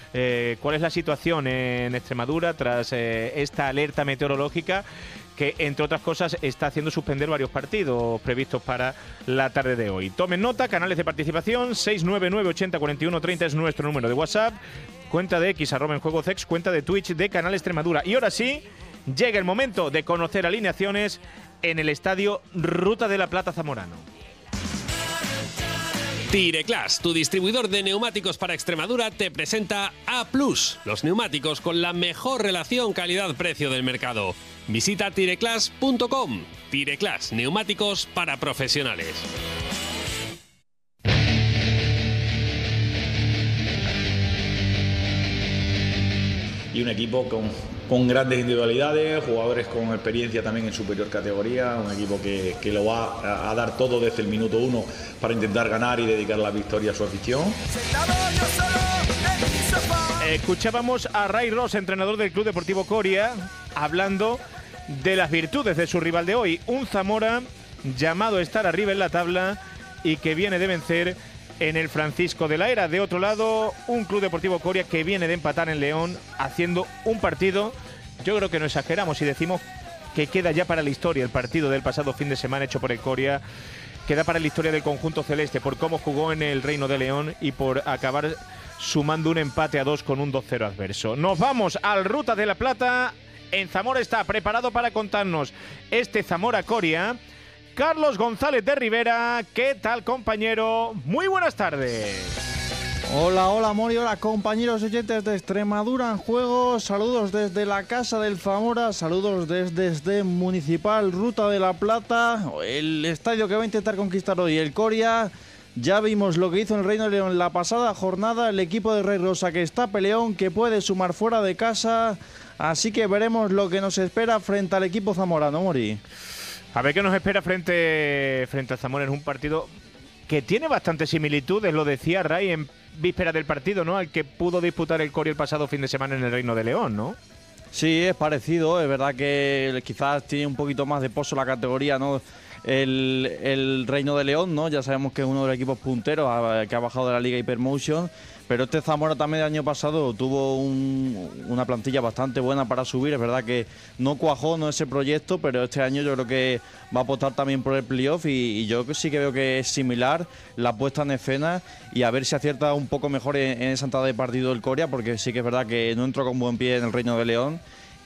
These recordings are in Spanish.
cuál es la situación en Extremadura tras esta alerta meteorológica que, entre otras cosas, está haciendo suspender varios partidos previstos para la tarde de hoy. Tomen nota, canales de participación, 699 80 41 30 es nuestro número de WhatsApp, cuenta de X, @enjuegocex, cuenta de Twitch de Canal Extremadura. Y ahora sí, llega el momento de conocer alineaciones en el estadio Ruta de la Plata Zamorano. Tireclass, tu distribuidor de neumáticos para Extremadura, te presenta A+, los neumáticos con la mejor relación calidad-precio del mercado. Visita tireclass.com. Tireclass, neumáticos para profesionales. Y un equipo con grandes individualidades, jugadores con experiencia también en superior categoría, un equipo que lo va a dar todo desde el minuto 1 para intentar ganar y dedicar la victoria a su afición. Escuchábamos a Ray Ross, entrenador del Club Deportivo Coria, hablando de las virtudes de su rival de hoy, un Zamora llamado a estar arriba en la tabla y que viene de vencer en el Francisco de la Era. De otro lado, un Club Deportivo Coria que viene de empatar en León, haciendo un partido, yo creo que no exageramos si decimos que queda ya para la historia. El partido del pasado fin de semana hecho por el Coria queda para la historia del conjunto celeste, por cómo jugó en el Reino de León y por acabar sumando un empate a 2 con un 2-0 adverso. Nos vamos al Ruta de la Plata. En Zamora está preparado para contarnos este Zamora Coria Carlos González de Rivera. ¿Qué tal, compañero? Muy buenas tardes. Hola Mori, hola compañeros oyentes de Extremadura en Juego. Saludos desde la Casa del Zamora, saludos desde Municipal Ruta de la Plata, el estadio que va a intentar conquistar hoy el Coria. Ya vimos lo que hizo en el Reino de León la pasada jornada, el equipo de Rey Rosa que está peleón, que puede sumar fuera de casa, así que veremos lo que nos espera frente al equipo zamorano, Mori. A ver qué nos espera frente al Zamora en un partido que tiene bastantes similitudes, lo decía Ray en víspera del partido, ¿no? Al que pudo disputar el Coria el pasado fin de semana en el Reino de León, ¿no? Sí, es parecido, es verdad que quizás tiene un poquito más de pozo la categoría, ¿no? El Reino de León, ¿no? Ya sabemos que es uno de los equipos punteros que ha bajado de la Liga Hypermotion, pero este Zamora también el año pasado tuvo una plantilla bastante buena para subir. Es verdad que no cuajó ese proyecto, pero este año yo creo que va a apostar también por el playoff y yo sí que veo que es similar la puesta en escena y a ver si acierta un poco mejor en esa entrada de partido del Coria, porque sí que es verdad que no entró con buen pie en el Reino de León.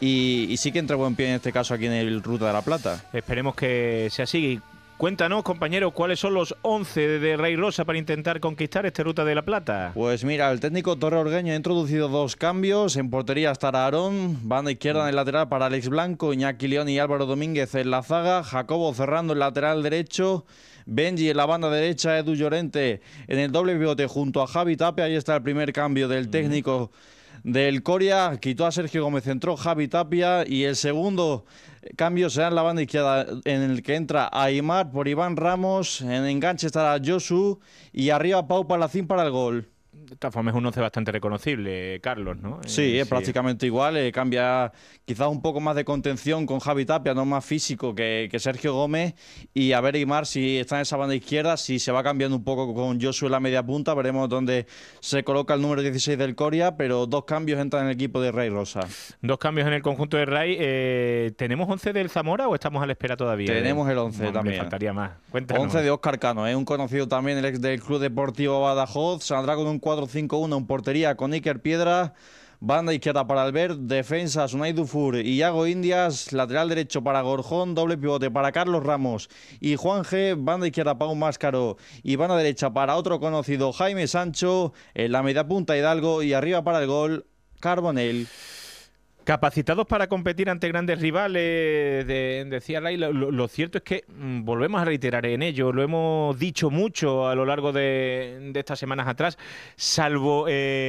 Y sí que entra buen pie en este caso aquí en el Ruta de la Plata. Esperemos que sea así. Cuéntanos, compañero, ¿cuáles son los 11 de Rey Rosa para intentar conquistar este Ruta de la Plata? Pues mira, el técnico Torre Orgueño ha introducido 2 cambios. En portería estará Aarón, banda izquierda en el lateral para Alex Blanco, Iñaki León y Álvaro Domínguez en la zaga, Jacobo cerrando el lateral derecho, Benji en la banda derecha, Edu Llorente en el doble pivote junto a Javi Tapia. Ahí está el primer cambio del técnico del Coria, quitó a Sergio Gómez, entró Javi Tapia y el segundo cambio será en la banda izquierda en el que entra Aimar por Iván Ramos, en enganche estará Josu y arriba Pau Palacín para el gol. De todas formas es un once bastante reconocible, Carlos, ¿no? Sí, es prácticamente igual, cambia quizás un poco más de contención con Javi Tapia, no más físico que Sergio Gómez, y a ver Aimar si está en esa banda izquierda, si se va cambiando un poco con Josu en la media punta, veremos dónde se coloca el número 16 del Coria, pero 2 cambios entran en el equipo de Rey Rosa. 2 cambios en el conjunto de Ray. ¿Tenemos 11 del Zamora o estamos a la espera todavía? Tenemos el 11 también. Me faltaría más. Cuéntanos. 11 de Óscar Cano, un conocido también, el ex del Club Deportivo Badajoz, saldrá con un 4-5-1 en portería con Iker Piedra, banda izquierda para Albert, defensas Unai Dufour y Iago Indias, lateral derecho para Gorjón, doble pivote para Carlos Ramos y Juan G, banda izquierda Pau Máscaro y banda derecha para otro conocido Jaime Sancho, en la media punta Hidalgo y arriba para el gol Carbonell. Capacitados para competir ante grandes rivales, decía Ray. Lo cierto es que volvemos a reiterar en ello, lo hemos dicho mucho a lo largo de estas semanas atrás, salvo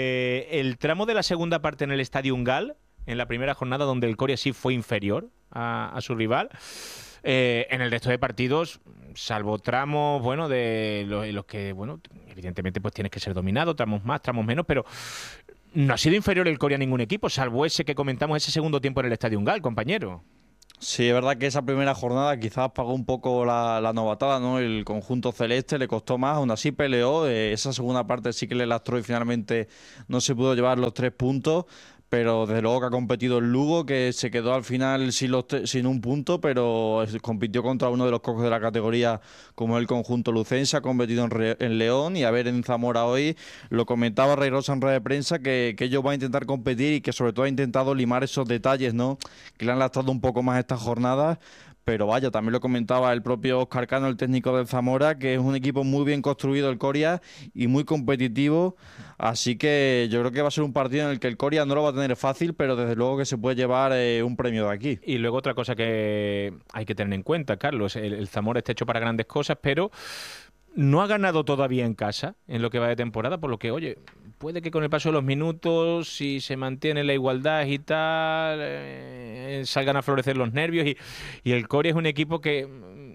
el tramo de la segunda parte en el Estadio Ungal, en la primera jornada donde el Coria sí fue inferior a su rival. En el resto de partidos, salvo tramos, bueno, de los que, bueno, evidentemente pues tienes que ser dominado, tramos más, tramos menos, pero no ha sido inferior el Coria a ningún equipo, salvo ese que comentamos, ese segundo tiempo en el Estadio Ungal, compañero. Sí, es verdad que esa primera jornada quizás pagó un poco la novatada, ¿no? El conjunto celeste le costó más, aún así peleó. Esa segunda parte sí que le lastró y finalmente no se pudo llevar los 3 puntos. Pero desde luego que ha competido el Lugo, que se quedó al final sin un punto, pero compitió contra uno de los cocos de la categoría, como el conjunto lucense, ha competido en León, y a ver en Zamora hoy, lo comentaba Ray Rosa en rueda de prensa, que ellos van a intentar competir y que sobre todo ha intentado limar esos detalles, ¿no?, que le han lastrado un poco más estas jornadas. Pero vaya, también lo comentaba el propio Óscar Cano, el técnico del Zamora, que es un equipo muy bien construido el Coria y muy competitivo. Así que yo creo que va a ser un partido en el que el Coria no lo va a tener fácil, pero desde luego que se puede llevar un premio de aquí. Y luego otra cosa que hay que tener en cuenta, Carlos, el Zamora está hecho para grandes cosas, pero no ha ganado todavía en casa en lo que va de temporada, por lo que, oye, puede que con el paso de los minutos, si se mantiene la igualdad y tal, salgan a florecer los nervios, y el Coria es un equipo que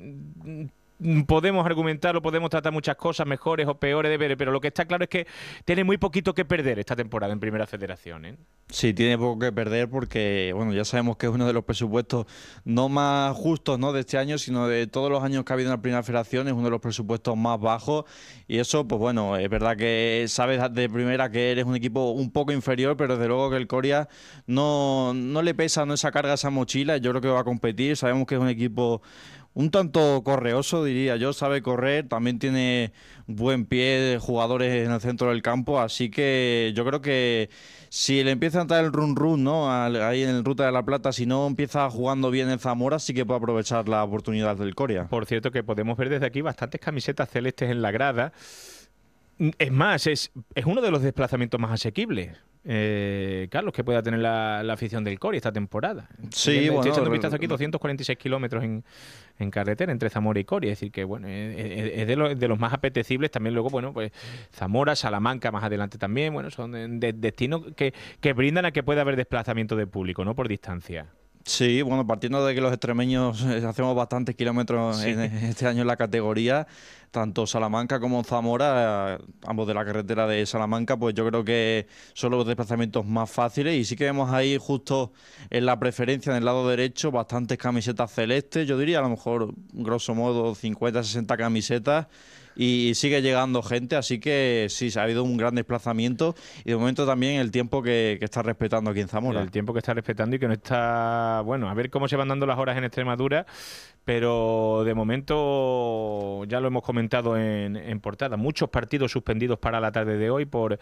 podemos argumentarlo, podemos tratar muchas cosas mejores o peores de ver, pero lo que está claro es que tiene muy poquito que perder esta temporada en Primera Federación, ¿eh? Sí, tiene poco que perder porque, bueno, ya sabemos que es uno de los presupuestos no más justos, ¿no?, de este año, sino de todos los años que ha habido en la Primera Federación, es uno de los presupuestos más bajos, y eso, pues bueno, es verdad que sabes de primera que eres un equipo un poco inferior, pero desde luego que el Coria no le pesa, no esa carga, esa mochila, yo creo que va a competir, sabemos que es un equipo un tanto correoso, diría yo, sabe correr, también tiene buen pie de jugadores en el centro del campo, así que yo creo que si le empieza a entrar el run, ¿no?, ahí en el Ruta de la Plata, si no empieza jugando bien en Zamora, sí que puede aprovechar la oportunidad del Coria. Por cierto, que podemos ver desde aquí bastantes camisetas celestes en la grada. Es más, es uno de los desplazamientos más asequibles, Carlos, que pueda tener la afición del Coria esta temporada. Sí, Estoy bueno, echando un vistazo aquí, 246 kilómetros en carretera entre Zamora y Coria, es decir que bueno, es de los más apetecibles. También luego, bueno, pues Zamora, Salamanca más adelante también, bueno, son destinos que brindan a que pueda haber desplazamiento de público, ¿no?, por distancia. Sí, bueno, partiendo de que los extremeños hacemos bastantes kilómetros en este año en la categoría, tanto Salamanca como Zamora, ambos de la carretera de Salamanca, pues yo creo que son los desplazamientos más fáciles, y sí que vemos ahí justo en la preferencia, en el lado derecho, bastantes camisetas celestes, yo diría a lo mejor, grosso modo, 50, 60 camisetas, y sigue llegando gente, así que sí, ha habido un gran desplazamiento, y de momento también el tiempo que está respetando aquí en Zamora. El tiempo que está respetando y que no está... Bueno, a ver cómo se van dando las horas en Extremadura, pero de momento ya lo hemos comentado en portada. Muchos partidos suspendidos para la tarde de hoy por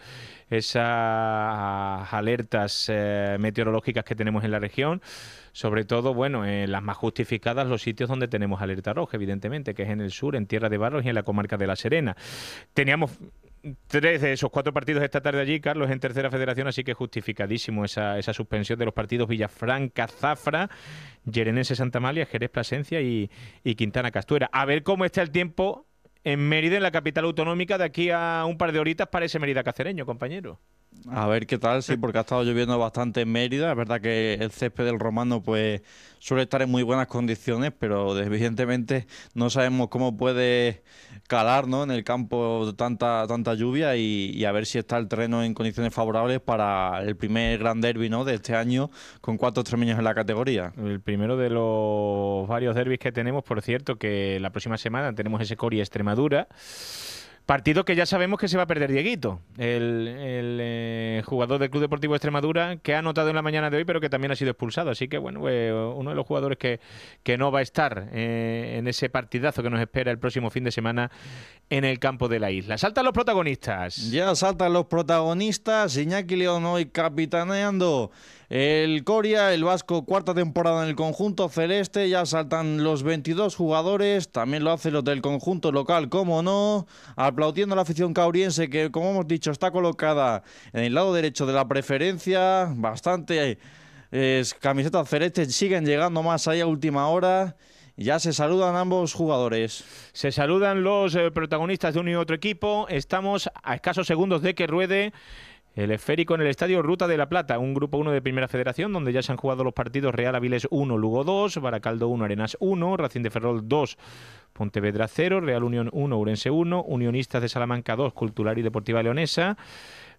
esas alertas meteorológicas que tenemos en la región. Sobre todo, bueno, las más justificadas, los sitios donde tenemos alerta roja, evidentemente, que es en el sur, en Tierra de Barros y en la comarca de La Serena. Teníamos 3 de esos 4 partidos esta tarde allí, Carlos, en Tercera Federación, así que justificadísimo esa suspensión de los partidos Villafranca, Zafra, Llerenense, Santa Amalia, Jerez, Plasencia y Quintana, Castuera. A ver cómo está el tiempo en Mérida, en la capital autonómica, de aquí a un par de horitas para ese Mérida cacereño, compañero. A ver qué tal, sí, porque ha estado lloviendo bastante en Mérida. Es verdad que el césped del Romano pues suele estar en muy buenas condiciones, pero evidentemente no sabemos cómo puede calar, ¿no?, en el campo tanta lluvia, y a ver si está el terreno en condiciones favorables para el primer gran derbi, ¿no?, de este año, con 4 extremeños en la categoría. El primero de los varios derbis que tenemos, por cierto, que la próxima semana tenemos ese Coria Extremadura. Partido que ya sabemos que se va a perder Dieguito, el jugador del Club Deportivo Extremadura, que ha anotado en la mañana de hoy, pero que también ha sido expulsado. Así que, bueno, uno de los jugadores que no va a estar en ese partidazo que nos espera el próximo fin de semana en el campo de la isla. Saltan los protagonistas. Ya saltan los protagonistas. Iñaki León hoy capitaneando el Coria, el vasco, 4ª temporada en el conjunto celeste. Ya saltan los 22 jugadores, también lo hacen los del conjunto local, como no, aplaudiendo a la afición cauriense, que, como hemos dicho, está colocada en el lado derecho de la preferencia. Bastante camisetas celestes siguen llegando más ahí a última hora. Ya se saludan ambos jugadores. Se saludan los protagonistas de uno y otro equipo. Estamos a escasos segundos de que ruede el esférico en el estadio Ruta de la Plata, un grupo 1 de Primera Federación, donde ya se han jugado los partidos Real Avilés 1, Lugo 2, Baracaldo 1, Arenas 1, Racing de Ferrol 2, Pontevedra 0, Real Unión 1, Urense 1, Unionistas de Salamanca 2, Cultural y Deportiva Leonesa,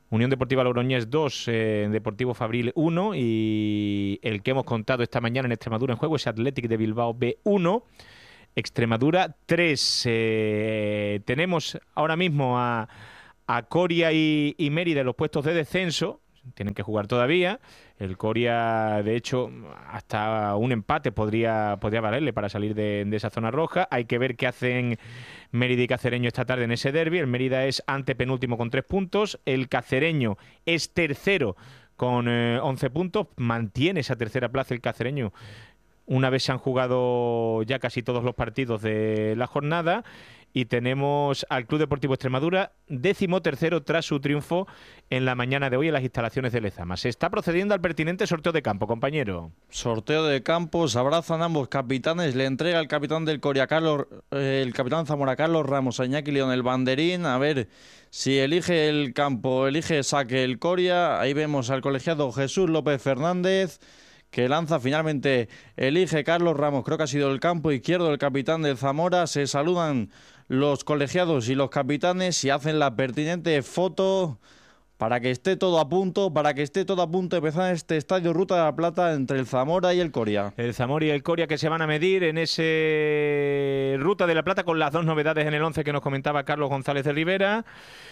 Unión Deportiva Logroñés 2, Deportivo Fabril 1 y el que hemos contado esta mañana en Extremadura en juego es Athletic de Bilbao B1, Extremadura 3. Tenemos ahora mismo a Coria y Mérida en los puestos de descenso. Tienen que jugar todavía. El Coria, de hecho, hasta un empate podría valerle para salir de esa zona roja. Hay que ver qué hacen Mérida y Cacereño esta tarde en ese derbi. El Mérida es antepenúltimo con 3 puntos. El Cacereño es tercero con 11 puntos. Mantiene esa tercera plaza el Cacereño una vez se han jugado ya casi todos los partidos de la jornada. Y tenemos al Club Deportivo Extremadura 13º tras su triunfo en la mañana de hoy en las instalaciones de Lezama. Se está procediendo al pertinente sorteo de campo, compañero. Sorteo de campo, se abrazan ambos capitanes, le entrega el capitán del Coria, el capitán Zamora Carlos Ramos a Iñaki León el banderín, a ver si elige el campo, elige saque el Coria. Ahí vemos al colegiado Jesús López Fernández, que lanza, finalmente elige Carlos Ramos, creo que ha sido el campo izquierdo del capitán del Zamora. Se saludan los colegiados y los capitanes y hacen la pertinente foto para que esté todo a punto, de empezar este estadio Ruta de la Plata entre el Zamora y el Coria. El Zamora y el Coria que se van a medir en ese Ruta de la Plata con las dos novedades en el 11 que nos comentaba Carlos González de Rivera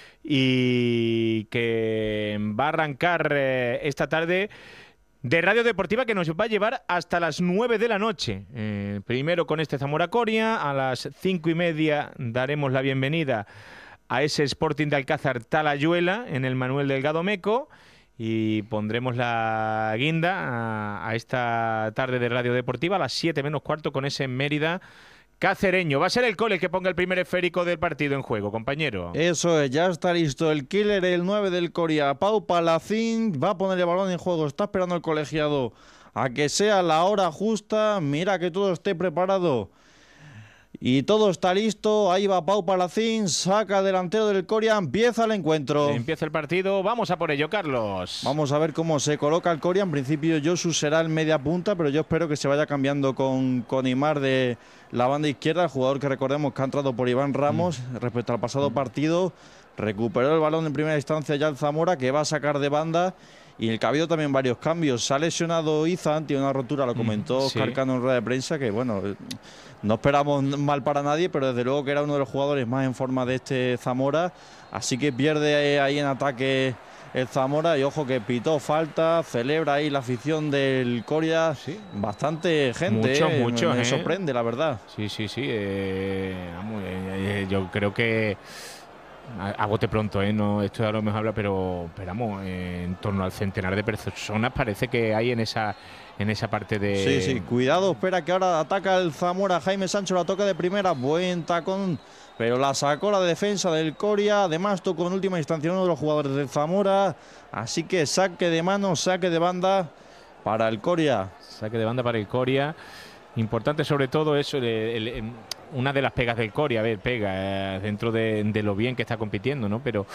y que va a arrancar esta tarde de Radio Deportiva, que nos va a llevar hasta las 9 de la noche. Primero con este Zamora Coria, a las 5:30 daremos la bienvenida a ese Sporting de Alcázar Talayuela en el Manuel Delgado Meco y pondremos la guinda a esta tarde de Radio Deportiva a las 7 menos cuarto con ese Mérida Cacereño. Va a ser el Cole el que ponga el primer esférico del partido en juego, compañero. Eso es, ya está listo el killer, el 9 del Coria, Pau Palacín, va a poner el balón en juego, está esperando el colegiado a que sea la hora justa, mira que todo esté preparado y todo está listo. Ahí va Pau Palacín, saca delantero del Coria, empieza el encuentro. Empieza el partido, vamos a por ello, Carlos. Vamos a ver cómo se coloca el Coria. En principio Josu será el media punta, pero yo espero que se vaya cambiando con Imar de la banda izquierda, el jugador que recordemos que ha entrado por Iván Ramos respecto al pasado partido. Recuperó el balón en primera instancia ya el Zamora, que va a sacar de banda. Y el que ha habido también varios cambios. Se ha lesionado Izan, tiene una rotura, lo comentó Óscar Cano en rueda de prensa, que bueno, no esperamos mal para nadie, pero desde luego que era uno de los jugadores más en forma de este Zamora. Así que pierde ahí en ataque el Zamora y ojo que pitó falta, celebra ahí la afición del Coria. Sí. Bastante gente, mucho, me sorprende, la verdad. Sí. Yo creo que a bote pronto, no, esto ya lo hemos hablado, pero vamos, en torno al centenar de personas parece que hay en esa parte de... Sí, cuidado, espera que ahora ataca el Zamora, Jaime Sancho la toca de primera, buen tacón, pero la sacó la defensa del Coria, además tocó en última instancia uno de los jugadores del Zamora, así que saque de mano, saque de banda para el Coria. Saque de banda para el Coria. Importante sobre todo eso, una de las pegas del Coria, pega dentro de lo bien que está compitiendo, ¿no? Pero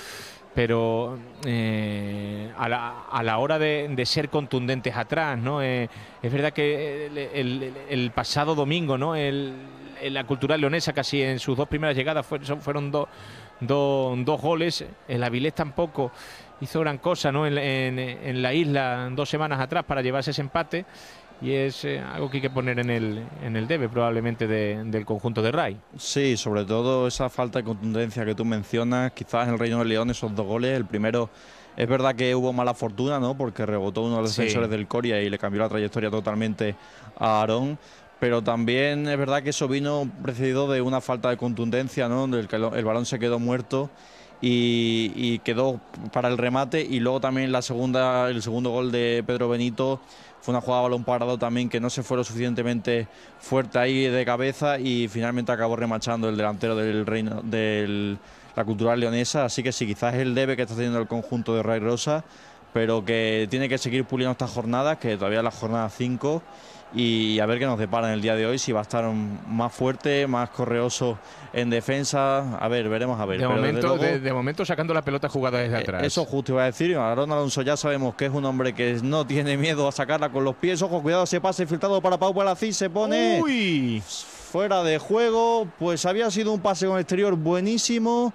a la hora de ser contundentes atrás, ¿no? Es verdad que el pasado domingo, ¿no? La Cultural Leonesa casi en sus dos primeras llegadas fueron dos goles. El Avilés tampoco hizo gran cosa, ¿no? En la isla 2 semanas atrás para llevarse ese empate. Y es algo que hay que poner en el debe probablemente del conjunto de RAI. Sí, sobre todo esa falta de contundencia que tú mencionas, quizás en el Reino de León esos 2 goles, el primero es verdad que hubo mala fortuna, ¿no? Porque rebotó uno de los defensores del Coria y le cambió la trayectoria totalmente a Aarón, pero también es verdad que eso vino precedido de una falta de contundencia, ¿no? Del que el balón se quedó muerto y quedó para el remate, y luego también el segundo gol de Pedro Benito fue una jugada a balón parado también que no se fue lo suficientemente fuerte ahí de cabeza y finalmente acabó remachando el delantero del Reino de la Cultural Leonesa. Así que sí, quizás es el debe que está teniendo el conjunto de Ray Rosa, pero que tiene que seguir puliendo estas jornadas, que todavía es la jornada 5, y a ver qué nos depara en el día de hoy, si va a estar más fuerte, más correoso en defensa. A ver, veremos a ver. De momento sacando la pelota jugada desde atrás. Eso justo iba a decir. Aarón Alonso ya sabemos que es un hombre que no tiene miedo a sacarla con los pies. Ojo, cuidado, ese pase filtrado para Pau Palacín, se pone fuera de juego. Pues había sido un pase con el exterior buenísimo,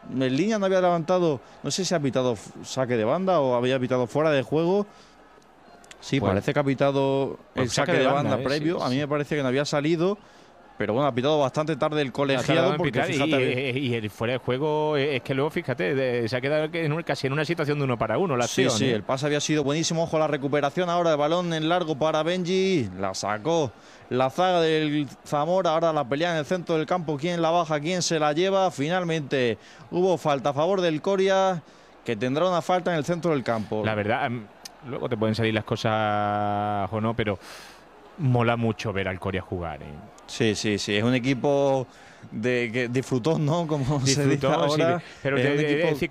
En línea no había levantado, no sé si ha pitado saque de banda o había pitado fuera de juego. Sí, Pues, parece que ha pitado el saque de banda previo. sí, A mí me parece que no había salido, pero bueno, ha pitado bastante tarde el colegiado porque fíjate, y el fuera de juego es que luego, fíjate, se ha quedado casi en una situación de 1 para 1 la acción. Sí, el pase había sido buenísimo. Ojo, la recuperación ahora, el balón en largo para Benji. La sacó la zaga del Zamora. Ahora la pelea en el centro del campo. ¿Quién la baja? ¿Quién se la lleva? Finalmente hubo falta a favor del Coria, que tendrá una falta en el centro del campo. La verdad, luego te pueden salir las cosas o no, pero mola mucho ver al Coria jugar. Sí, es un equipo que disfrutó, ¿no? Como se dice ahora. Sí, pero decir,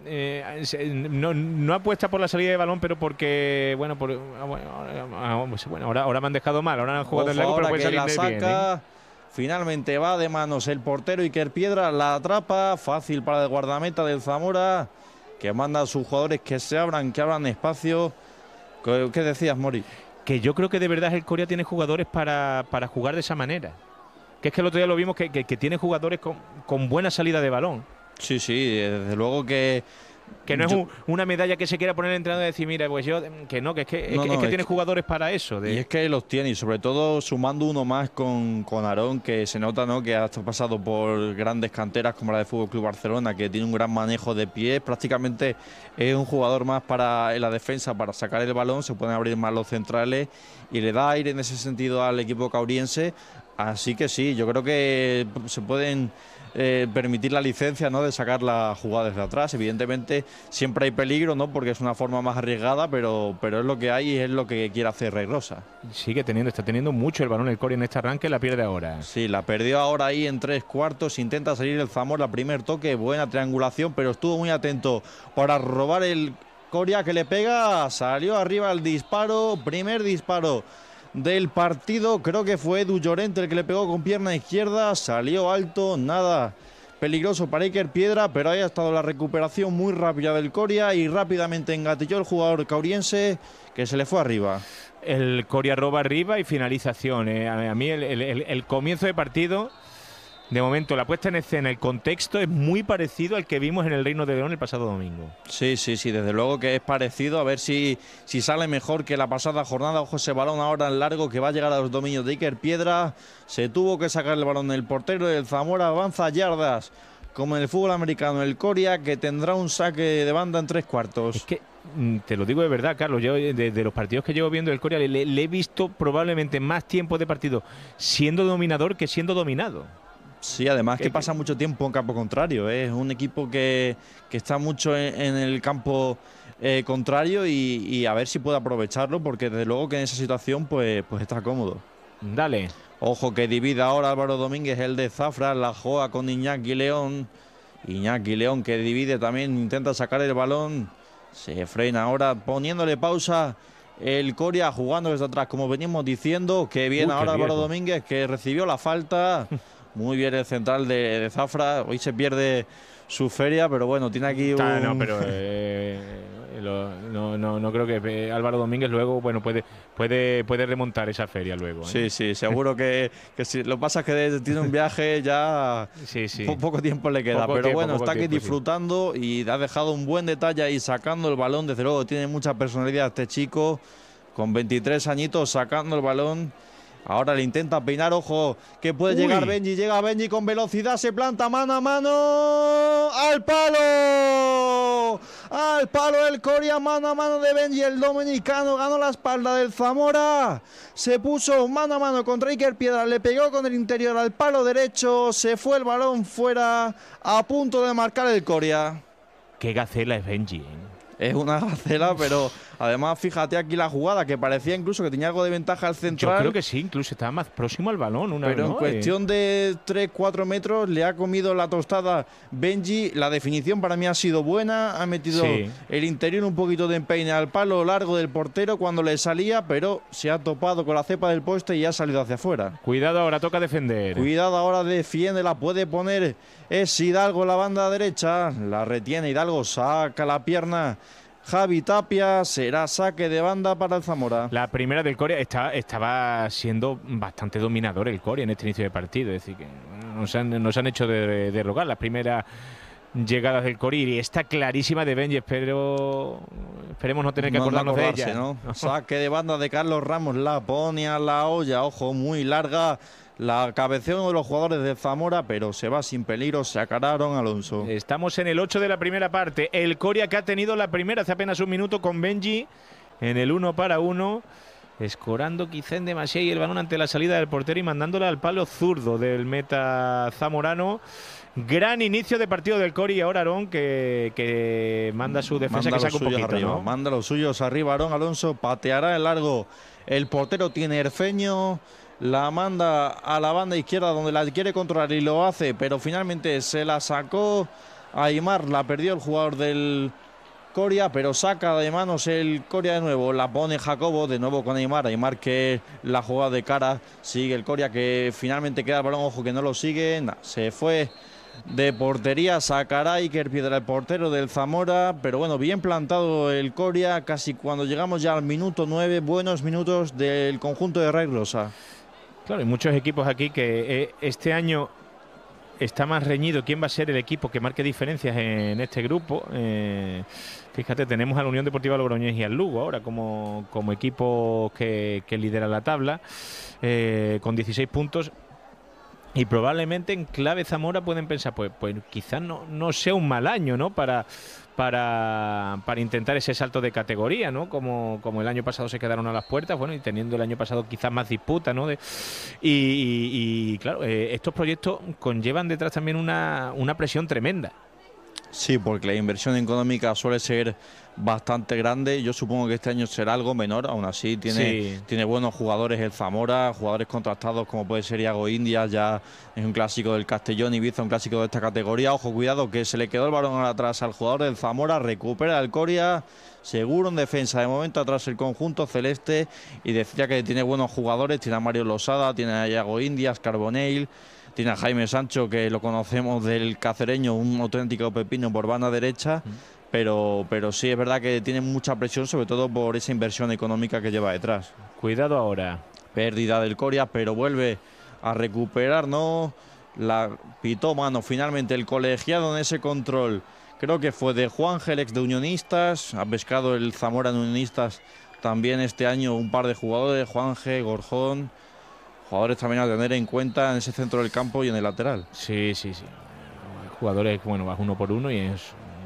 no apuesta por la salida de balón, pero porque, bueno, ahora me han dejado mal, ahora han jugado en largo, pero puede salir de bien. Finalmente va de manos el portero Iker Piedra, la atrapa, fácil para el guardameta del Zamora, que manda a sus jugadores que se abran, que abran espacio. ¿Qué decías, Mori? Que yo creo que de verdad el Coria tiene jugadores para jugar de esa manera. Que es que el otro día lo vimos que tiene jugadores con buena salida de balón. Sí, desde luego que no es una medalla que se quiera poner el entrenador y decir, mira, pues yo, que no, que es que tiene jugadores para eso. Y es que los tiene, y sobre todo sumando uno más con Aarón, que se nota, ¿no?, que ha pasado por grandes canteras como la de Fútbol Club Barcelona, que tiene un gran manejo de pies, prácticamente es un jugador más en la defensa para sacar el balón, se pueden abrir más los centrales y le da aire en ese sentido al equipo cauriense. Así que sí, yo creo que se pueden permitir la licencia, ¿no?, de sacar las jugadas de atrás. Evidentemente siempre hay peligro, ¿no?, porque es una forma más arriesgada, pero es lo que hay y es lo que quiere hacer Rey Rosa. Está teniendo mucho el balón el Coria en este arranque, la pierde ahora. Sí, la perdió ahora ahí en 3/4, intenta salir el Zamora, primer toque, buena triangulación, pero estuvo muy atento para robar el Coria, que le pega, salió arriba el disparo, primer disparo del partido, creo que fue Edu Llorente el que le pegó con pierna izquierda, salió alto, nada peligroso para Iker Piedra, pero ahí ha estado la recuperación muy rápida del Coria y rápidamente engatilló el jugador cauriense, que se le fue arriba. El Coria roba arriba y finalización. A mí el comienzo de partido, de momento la puesta en escena, el contexto es muy parecido al que vimos en el Reino de León el pasado domingo. Sí, desde luego que es parecido, a ver si sale mejor que la pasada jornada. Ojo, ese balón ahora en largo que va a llegar a los dominios de Iker Piedra. Se tuvo que sacar el balón del portero del Zamora, avanza yardas como en el fútbol americano el Coria, que tendrá un saque de banda en 3/4. Es que te lo digo de verdad, Carlos, yo de los partidos que llevo viendo el Coria le he visto probablemente más tiempo de partido siendo dominador que siendo dominado. Sí, además que pasa mucho tiempo en campo contrario, ¿eh? Es un equipo que está mucho en el campo contrario y a ver si puede aprovecharlo, porque desde luego que en esa situación pues está cómodo. Dale. Ojo que divide ahora Álvaro Domínguez, el de Zafra, la juega con Iñaki León. Iñaki León que divide también, intenta sacar el balón, se frena ahora poniéndole pausa el Coria, jugando desde atrás, como venimos diciendo. Que bien ahora Álvaro Domínguez, que recibió la falta. Muy bien el central de Zafra. Hoy se pierde su feria, pero bueno, tiene aquí un... No, pero no creo que Álvaro Domínguez luego, bueno, puede remontar esa feria luego, ¿eh? Sí, seguro que sí. Lo que pasa es que tiene un viaje ya... Sí. Poco tiempo le queda, pero bueno, está aquí disfrutando y ha dejado un buen detalle ahí sacando el balón. Desde luego tiene mucha personalidad este chico, con 23 añitos sacando el balón. Ahora le intenta peinar, ojo, que puede llegar Benji. Llega Benji con velocidad, se planta mano a mano. ¡Al palo! ¡Al palo el Coria! Mano a mano de Benji, el dominicano. Ganó la espalda del Zamora. Se puso mano a mano contra Iker Piedra. Le pegó con el interior al palo derecho. Se fue el balón fuera. A punto de marcar el Coria. Qué gacela es Benji, ¿eh? Es una gacela, pero además fíjate aquí la jugada, que parecía incluso que tenía algo de ventaja al central. Yo creo que sí, incluso estaba más próximo al balón. Pero en cuestión de 3-4 metros le ha comido la tostada Benji. La definición para mí ha sido buena, ha metido el interior un poquito de empeine al palo largo del portero cuando le salía, pero se ha topado con la cepa del poste y ha salido hacia afuera. Cuidado, ahora toca defender. Cuidado, ahora defiende, la puede poner, es Hidalgo la banda derecha, la retiene Hidalgo, saca la pierna Javi Tapia, será saque de banda para el Zamora. La primera del Coria estaba siendo bastante dominador el Coria en este inicio de partido, es decir, que nos han hecho de rogar las primeras llegadas del Cori. Y está clarísima de Benji, esperemos no tener que acordarnos de ella. ¿No? Saque de banda de Carlos Ramos, la pone a la olla, ojo, muy larga. La cabeceó uno de los jugadores de Zamora, pero se va sin peligro, sacará Aarón Alonso. Estamos en el 8 de la primera parte. El Coria que ha tenido la primera hace apenas un minuto con Benji en el 1-1. Escorando quizá en demasía y el balón ante la salida del portero y mandándola al palo zurdo del meta zamorano. Gran inicio de partido del Cori y ahora Aarón que manda su defensa, que saca un poquito, arriba, ¿no? Manda los suyos arriba, Aarón Alonso pateará el largo. El portero tiene Erceño, la manda a la banda izquierda donde la quiere controlar y lo hace, pero finalmente se la sacó Aimar, la perdió el jugador del Coria, pero saca de manos el Coria de nuevo, la pone Jacobo, de nuevo con Aimar que la juega de cara, sigue el Coria que finalmente queda el balón, ojo que no lo sigue, se fue de portería, sacará Iker Piedra, el portero del Zamora, pero bueno, bien plantado el Coria, casi cuando llegamos ya al minuto 9, buenos minutos del conjunto de Ray Rosa. Claro, hay muchos equipos aquí que este año está más reñido quién va a ser el equipo que marque diferencias en este grupo. Fíjate, tenemos a la Unión Deportiva Logroñés y al Lugo ahora como equipos que lideran la tabla con 16 puntos. Y probablemente en clave Zamora pueden pensar, pues quizás no sea un mal año, ¿no? Para intentar ese salto de categoría, ¿no? Como el año pasado se quedaron a las puertas, bueno, y teniendo el año pasado quizás más disputa, ¿no? Y claro, estos proyectos conllevan detrás también una presión tremenda. Sí, porque la inversión económica suele ser bastante grande. Yo supongo que este año será algo menor. Aún así tiene buenos jugadores el Zamora, jugadores contrastados como puede ser Iago Indias, ya es un clásico del Castellón, Ibiza, un clásico de esta categoría. Ojo, cuidado que se le quedó el balón atrás al jugador del Zamora, recupera el Coria, seguro en defensa de momento atrás el conjunto celeste, y decía que tiene buenos jugadores, tiene a Mario Losada, tiene a Iago Indias, Carbonell, tiene a Jaime Sancho, que lo conocemos del Cacereño, un auténtico pepino por banda derecha, pero sí es verdad que tiene mucha presión, sobre todo por esa inversión económica que lleva detrás. Cuidado ahora. Pérdida del Coria, pero vuelve a recuperar, ¿no? La pitó mano finalmente el colegiado en ese control. Creo que fue de Juan Gelex de Unionistas, ha pescado el Zamora en Unionistas también este año un par de jugadores, Juanje, Gorjón. Jugadores también a tener en cuenta en ese centro del campo y en el lateral. Sí. Jugadores, bueno, vas uno por uno y es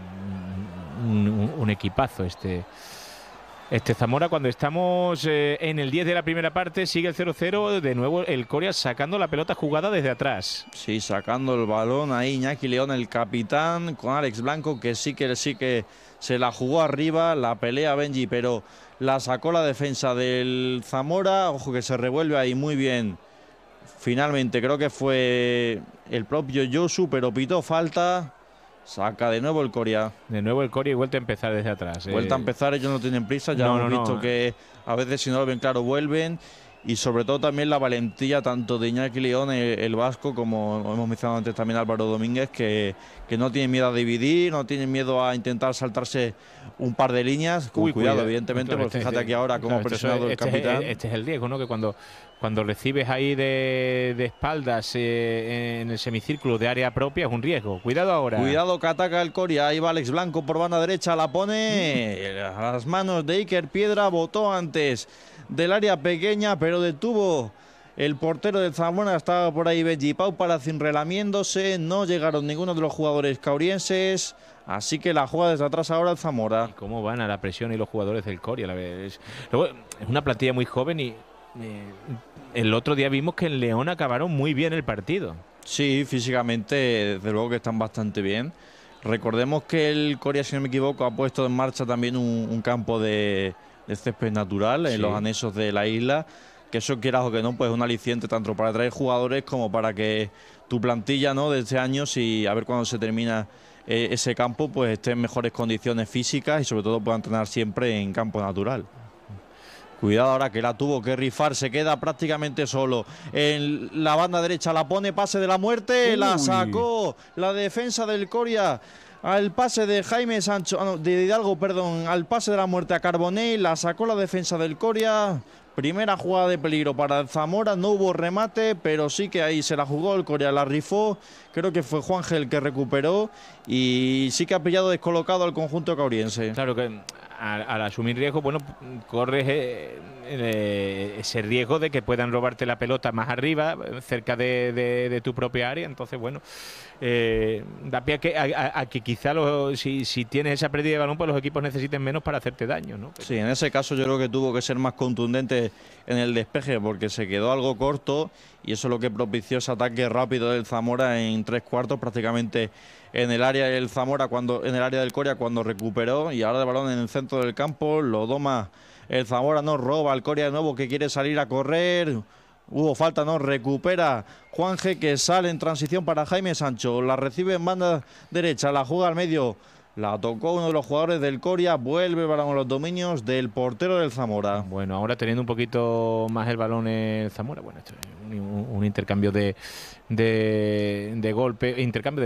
un equipazo este Zamora. Cuando estamos en el 10 de la primera parte, sigue el 0-0. De nuevo el Coria sacando la pelota jugada desde atrás. Sí, sacando el balón ahí Iñaki León, el capitán, con Alex Blanco, que sí que se la jugó arriba, la pelea Benji, pero la sacó la defensa del Zamora. Ojo que se revuelve ahí muy bien. Finalmente creo que fue el propio Josu, pero pitó falta. Saca de nuevo el Coria. De nuevo el Coria y vuelta a empezar desde atrás. Vuelta a empezar, ellos no tienen prisa. Ya hemos visto que a veces si no lo ven claro vuelven. Y sobre todo también la valentía tanto de Iñaki León, el vasco, como hemos mencionado antes también Álvaro Domínguez, que no tienen miedo a dividir, no tienen miedo a intentar saltarse un par de líneas. Con cuidado, evidentemente, porque fíjate aquí ahora cómo ha presionado el capitán. Este es el riesgo, ¿no? Que cuando recibes ahí de espaldas en el semicírculo de área propia es un riesgo. Cuidado ahora. Cuidado que ataca el Coria. Ahí va Alex Blanco por banda derecha, la pone a las manos de Iker Piedra, botó antes del área pequeña, pero detuvo el portero del Zamora. Estaba por ahí Benji Pau para relamiéndose, no llegaron ninguno de los jugadores caurienses, así que la juega desde atrás ahora el Zamora. ¿Y cómo van a la presión y los jugadores del Coria? Luego, es una plantilla muy joven y el otro día vimos que en León acabaron muy bien el partido. Sí, físicamente desde luego que están bastante bien. Recordemos que el Coria, si no me equivoco, ha puesto en marcha también un campo de césped natural en los anexos de la isla, que eso, quieras o que no, pues es un aliciente tanto para traer jugadores como para que tu plantilla, ¿no?, de este año, si a ver cuándo se termina ese campo, pues esté en mejores condiciones físicas y sobre todo puedan entrenar siempre en campo natural. Cuidado ahora que la tuvo que rifar, se queda prácticamente solo. En la banda derecha la pone, pase de la muerte, la sacó la defensa del Coria. al pase de Jaime Sancho, de Hidalgo, perdón, al pase de la muerte a Carbonell, la sacó la defensa del Coria. Primera jugada de peligro para el Zamora, no hubo remate, pero sí que ahí se la jugó, el Coria la rifó, creo que fue Juanje el que recuperó y sí que ha pillado descolocado al conjunto cauriense. Claro que al asumir riesgo, bueno, corres ese riesgo de que puedan robarte la pelota más arriba, cerca de tu propia área, entonces bueno, da pie a que quizá si tienes esa pérdida de balón, pues los equipos necesiten menos para hacerte daño, ¿no? Sí, en ese caso yo creo que tuvo que ser más contundente en el despeje porque se quedó algo corto y eso es lo que propició ese ataque rápido del Zamora en 3/4 prácticamente en el área del Zamora, en el área del Coria cuando recuperó, y ahora el balón en el centro del campo, lo doma el Zamora, no roba al Coria de nuevo que quiere salir a correr. Hubo falta, no recupera Juanje que sale en transición para Jaime Sancho, la recibe en banda derecha, la juega al medio. La tocó uno de los jugadores del Coria, vuelve el balón a los dominios del portero del Zamora. Bueno, ahora teniendo un poquito más el balón el Zamora, bueno, esto es un intercambio de golpe,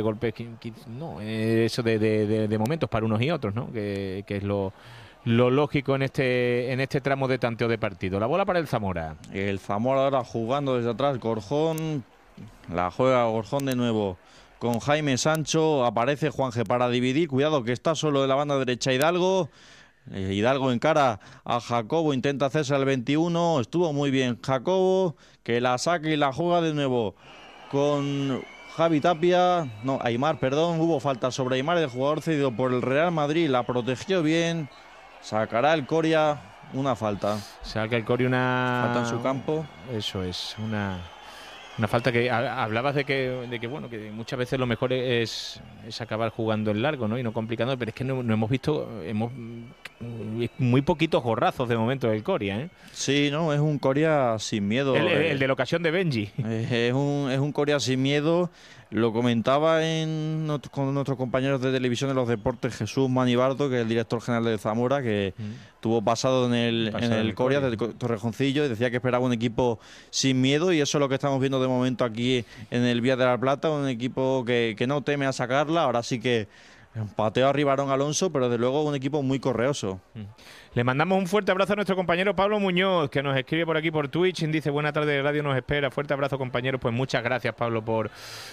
no, eso de momentos para unos y otros, ¿no? Que es lo lógico en este tramo de tanteo de partido. La bola para el Zamora. El Zamora ahora jugando desde atrás, Gorjón, la juega Gorjón de nuevo. Con Jaime Sancho, aparece Juanje para dividir, cuidado que está solo de la banda derecha Hidalgo. Hidalgo encara a Jacobo, intenta hacerse al 21, estuvo muy bien Jacobo, que la saca y la juega de nuevo con Javi Tapia, no, Aimar, perdón, hubo falta sobre Aimar, el jugador cedido por el Real Madrid, la protegió bien, sacará el Coria una falta. Saca el Coria una falta en su campo. Eso es, una falta que hablabas de que bueno, que muchas veces lo mejor es acabar jugando en largo, ¿no? Y no complicando, pero es que no hemos visto muy poquitos gorrazos de momento del Coria, ¿eh? Sí, no, es un Coria sin miedo. El de la ocasión de Benji. Es un Coria sin miedo. Lo comentaba con nuestros compañeros de televisión de los deportes, Jesús Manibardo, que es el director general de Zamora, que tuvo pasado en el Coria del Torrejoncillo, y decía que esperaba un equipo sin miedo, y eso es lo que estamos viendo de momento aquí en el Vía de la Plata, un equipo que no teme a sacarla. Ahora sí que pateó arriba Aarón Alonso, pero desde luego un equipo muy correoso. Le mandamos un fuerte abrazo a nuestro compañero Pablo Muñoz, que nos escribe por aquí por Twitch, dice: buena tarde, radio nos espera. Fuerte abrazo, compañeros. Pues muchas gracias, Pablo, por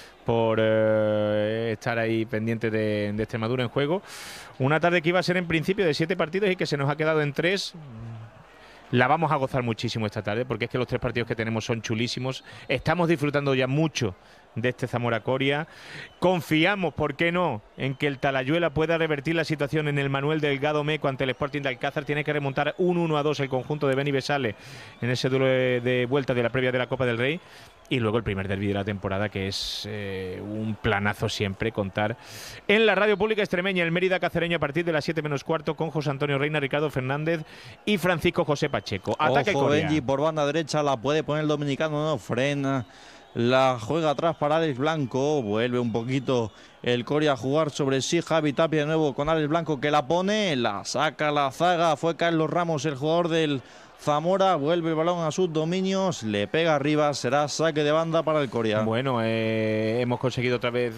estar ahí pendiente de Extremadura en juego. Una tarde que iba a ser en principio de 7 partidos y que se nos ha quedado en 3. La vamos a gozar muchísimo esta tarde, porque es que los 3 partidos que tenemos son chulísimos. Estamos disfrutando ya mucho de este Zamora Coria. Confiamos, ¿por qué no?, en que el Talayuela pueda revertir la situación en el Manuel Delgado Meco ante el Sporting de Alcázar. Tiene que remontar un 1-2 el conjunto de Beni Besale en ese duelo de vuelta de la previa de la Copa del Rey. Y luego el primer derbi de la temporada, que es un planazo siempre contar en la radio pública extremeña, el Mérida Cacereño, a partir de las 7 menos cuarto, con José Antonio Reina, Ricardo Fernández y Francisco José Pacheco. Ataque Ojo, Coria. Benji por banda derecha, la puede poner el dominicano, no frena. La juega atrás para Alex Blanco, vuelve un poquito el Coria a jugar sobre sí. Javi Tapia de nuevo con Alex Blanco, que la pone, la saca la zaga. Fue Carlos Ramos, el jugador del Zamora, vuelve el balón a sus dominios, le pega arriba, será saque de banda para el Coria. Bueno, hemos conseguido otra vez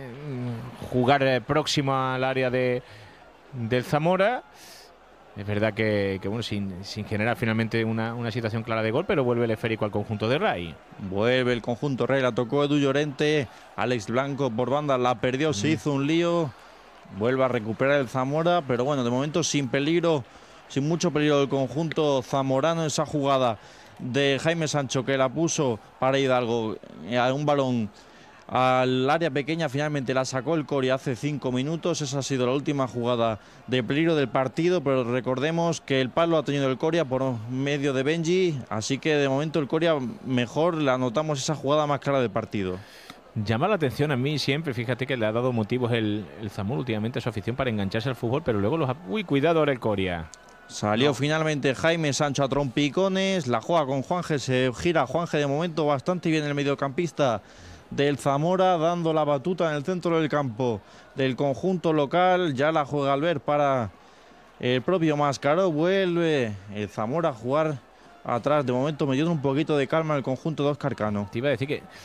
jugar próximo al área del Zamora. Es verdad que bueno, sin generar finalmente una situación clara de gol, pero vuelve el esférico al conjunto de Ray. Vuelve el conjunto Ray, la tocó Edu Llorente, Alex Blanco por banda, la perdió, se hizo un lío. Vuelve a recuperar el Zamora, pero bueno, de momento sin peligro, sin mucho peligro del conjunto zamorano. Esa jugada de Jaime Sancho que la puso para Hidalgo, a un balón al área pequeña, finalmente la sacó el Coria hace 5 minutos. Esa ha sido la última jugada de peligro del partido, pero recordemos que el palo ha tenido el Coria por medio de Benji, así que de momento el Coria mejor, le anotamos esa jugada más clara del partido. Llama la atención a mí siempre, fíjate que le ha dado motivos el Zamora últimamente a su afición para engancharse al fútbol, pero luego uy, cuidado ahora el Coria. Salió finalmente Jaime Sancho a trompicones, la juega con Juanje, se gira Juanje de momento bastante bien el mediocampista del Zamora, dando la batuta en el centro del campo del conjunto local. Ya la juega Albert para el propio Mascaró. Vuelve el Zamora a jugar atrás. De momento me dio un poquito de calma el conjunto de Óscar Cano. Te iba a decir que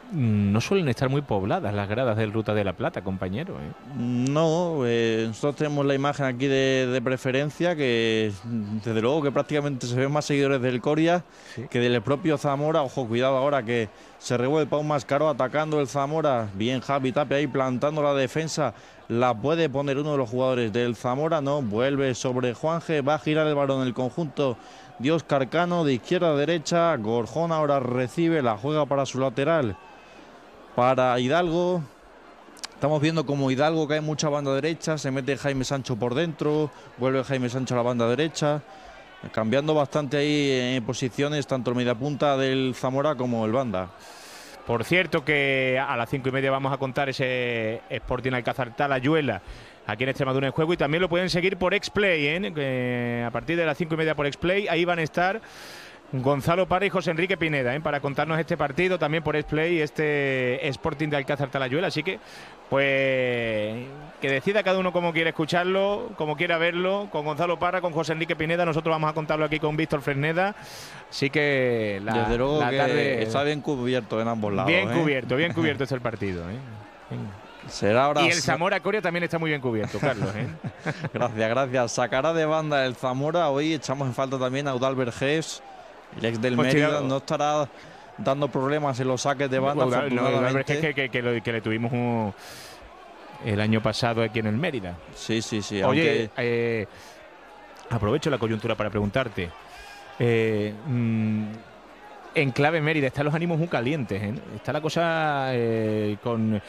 no suelen estar muy pobladas las gradas del Ruta de la Plata, compañero, ¿eh? No, nosotros tenemos la imagen aquí de preferencia, que desde luego que prácticamente se ven más seguidores del Coria que del propio Zamora. Ojo, cuidado ahora que se revuelve Pau Mascaró atacando el Zamora. Bien Javi Tapia ahí plantando la defensa. La puede poner uno de los jugadores del Zamora, no, vuelve sobre Juanje, va a girar el balón en el conjunto de Óscar Cano, de izquierda a derecha. Gorjón ahora recibe, la juega para su lateral, para Hidalgo. Estamos viendo como Hidalgo cae mucha banda derecha, se mete Jaime Sancho por dentro, vuelve Jaime Sancho a la banda derecha, cambiando bastante ahí en posiciones tanto el mediapunta del Zamora como el banda. Por cierto que a las 5:30 vamos a contar ese Sporting Alcázar Talayuela aquí en Extremadura en juego, y también lo pueden seguir por Xplay, a partir de las 5:30 por Xplay. Ahí van a estar Gonzalo Parra y José Enrique Pineda, para contarnos este partido también por Xplay, este Sporting de Alcázar Talayuela. Así que pues que decida cada uno cómo quiere escucharlo, cómo quiera verlo, con Gonzalo Parra, con José Enrique Pineda. Nosotros vamos a contarlo aquí con Víctor Fresneda. Así que desde luego la que tarde está bien cubierto en ambos lados. Bien cubierto es el partido, Será ahora. Y el Zamora Coria también está muy bien cubierto, Carlos, Gracias. Sacará de banda el Zamora. Hoy echamos en falta también a Eudal Vergés, el ex del Mérida. No estará dando problemas en los saques de banda. Eudal Vergés que le tuvimos el año pasado aquí en el Mérida. Sí. Oye, aprovecho la coyuntura para preguntarte. En clave Mérida están los ánimos muy calientes, está la cosa con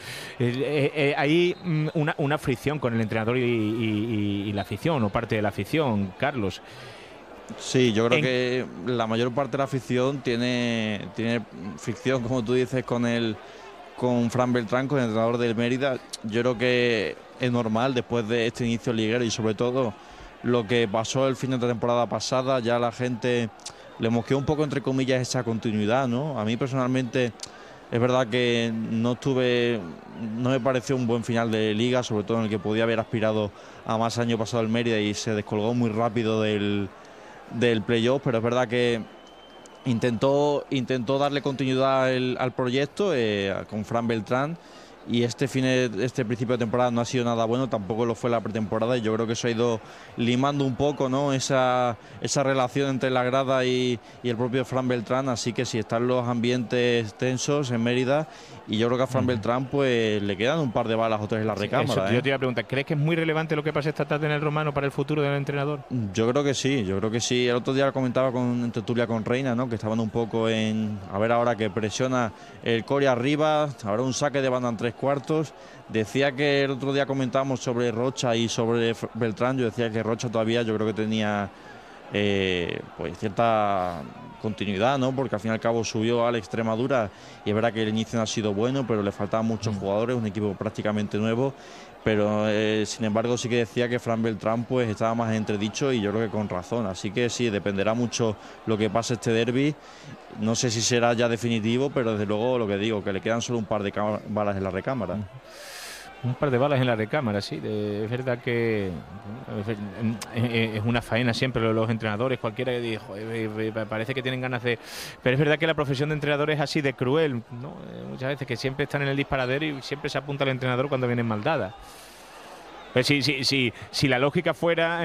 hay una fricción con el entrenador y la afición, o parte de la afición, Carlos. Sí, yo creo que la mayor parte de la afición tiene fricción, como tú dices, con Fran Beltrán, con el entrenador del Mérida. Yo creo que es normal después de este inicio liguero, y sobre todo lo que pasó el fin de temporada pasada. Ya la gente le mosqueó un poco, entre comillas, esa continuidad, ¿no? A mí personalmente es verdad que no me pareció un buen final de liga, sobre todo en el que podía haber aspirado a más año pasado el Mérida y se descolgó muy rápido del playoff, pero es verdad que intentó darle continuidad al proyecto con Fran Beltrán. Y este principio de temporada no ha sido nada bueno, tampoco lo fue la pretemporada, y yo creo que eso ha ido limando un poco, ¿no?, esa relación entre la grada y el propio Fran Beltrán. Así que sí, están los ambientes tensos en Mérida, y yo creo que a Fran Beltrán pues le quedan un par de balas o tres en la recámara. Yo te iba a preguntar, ¿crees que es muy relevante lo que pasa esta tarde en el Romano para el futuro del entrenador? Yo creo que sí. El otro día lo comentaba en tertulia con Reina, ¿no?, que estaban un poco a ver ahora que presiona el Coria arriba, ahora un saque de banda en 3/4. Decía que el otro día comentábamos sobre Rocha y sobre Beltrán. Yo decía que Rocha todavía yo creo que tenía pues cierta continuidad, ¿no?, porque al fin y al cabo subió a la Extremadura, y es verdad que el inicio no ha sido bueno, pero le faltaban muchos jugadores, un equipo prácticamente nuevo. Pero sin embargo sí que decía que Fran Beltrán pues estaba más entredicho, y yo creo que con razón. Así que sí, dependerá mucho lo que pase este derbi. No sé si será ya definitivo, pero desde luego lo que digo, que le quedan solo un par de balas en la recámara. Un par de balas en la recámara, sí. Es verdad que es una faena siempre los entrenadores. Cualquiera que dijo, parece que tienen ganas de... Pero es verdad que la profesión de entrenador es así de cruel, ¿no? Muchas veces que siempre están en el disparadero y siempre se apunta al entrenador cuando vienen mal dadas. Pues si la lógica fuera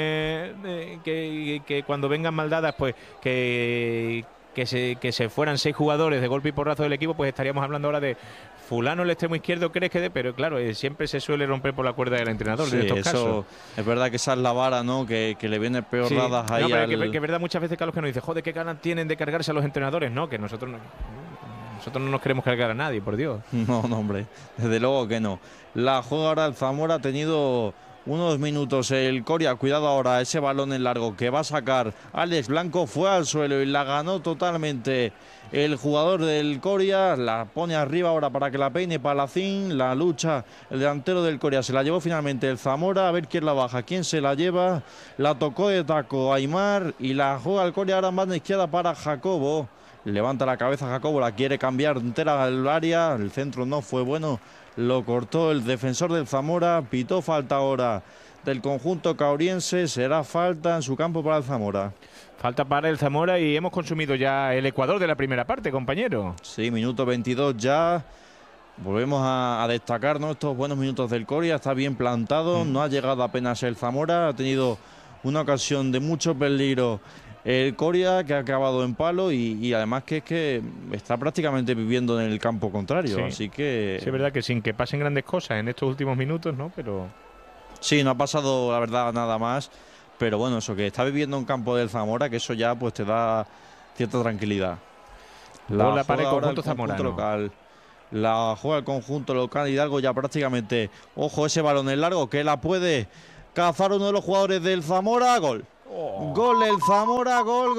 que cuando vengan mal dadas, pues que se fueran 6 jugadores de golpe y porrazo del equipo, pues estaríamos hablando ahora de fulano el extremo izquierdo, ¿crees que pero claro, siempre se suele romper por la cuerda del entrenador, en estos casos. Es verdad que esa es la vara, ¿no?, que le viene peor dadas ahí. No, pero que es verdad muchas veces, Carlos, que nos dice, joder, qué ganas tienen de cargarse a los entrenadores. No, que nosotros no nos queremos cargar a nadie, por Dios. No, hombre, desde luego que no. La juega ahora el Zamora, ha tenido unos minutos el Coria. Cuidado ahora, ese balón en largo que va a sacar Alex Blanco, fue al suelo y la ganó totalmente el jugador del Coria. La pone arriba ahora para que la peine Palacín. La lucha el delantero del Coria, se la llevó finalmente el Zamora. A ver quién la baja, quién se la lleva. La tocó de taco Aimar y la juega el Coria ahora en banda izquierda para Jacobo. Levanta la cabeza Jacobo, la quiere cambiar entera al área. El centro no fue bueno, lo cortó el defensor del Zamora. Pitó falta ahora del conjunto caoriense. Será falta en su campo para el Zamora. Falta para el Zamora y hemos consumido ya el Ecuador de la primera parte, compañero. Sí, minuto 22 ya. Volvemos a destacar, ¿no?, estos buenos minutos del Coria. Está bien plantado, no ha llegado apenas el Zamora. Ha tenido una ocasión de mucho peligro el Coria, que ha acabado en palo y además que es que está prácticamente viviendo en el campo contrario. Sí. Así que... Sí, es verdad que sin que pasen grandes cosas en estos últimos minutos, ¿no? Pero... Sí, no ha pasado, la verdad, nada más. Pero bueno, eso, que está viviendo en campo del Zamora, que eso ya pues te da cierta tranquilidad. Bola para el conjunto zamorano. Local. La juega el conjunto local. Hidalgo ya prácticamente. Ojo, ese balón en largo que la puede cazar uno de los jugadores del Zamora. Gol. Oh. Gol del Zamora. Gol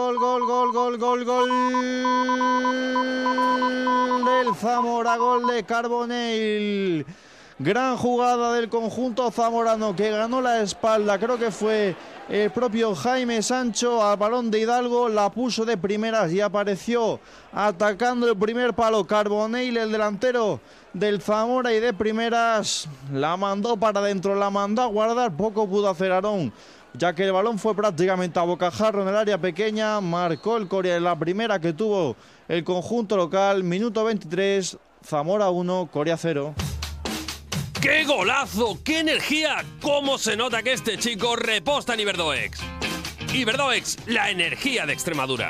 del Zamora. Gol de Carbonell. Gran jugada del conjunto zamorano que ganó la espalda. Creo que fue el propio Jaime Sancho al balón de Hidalgo. La puso de primeras y apareció atacando el primer palo Carbonell, el delantero del Zamora, y de primeras la mandó para adentro, la mandó a guardar. Poco pudo hacer Aarón, ya que el balón fue prácticamente a bocajarro en el área pequeña. Marcó el Coria en la primera que tuvo el conjunto local. Minuto 23, Zamora 1, Coria 0. ¡Qué golazo! ¡Qué energía! ¿Cómo se nota que este chico reposta en Iberdoex? Iberdoex, la energía de Extremadura.